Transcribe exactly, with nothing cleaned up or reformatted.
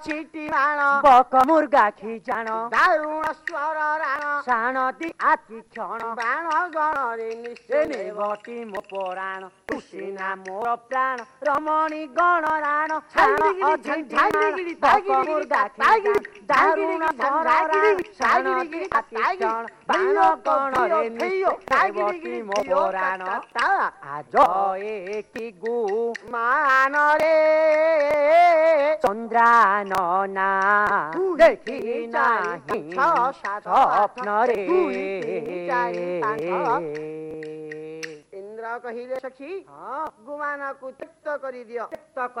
छिटी बाण बक मुर्गा खिचाण दारुण स्वर राण साणती आति क्षण बाण गणरे निश्चय बटी मो पराण तुसिना मोर प्राण रमणी गण राण बक मुर्गा खिचाण दारुण स्वर राण साणती आति क्षण बाण गणरे निश्चय बटी मो पराण आज एकी गु मान रे चंद्रान ना देखी नाही स्वप्न रे इंद्र कहिले सखी गुमान को त्यक्त करि दियो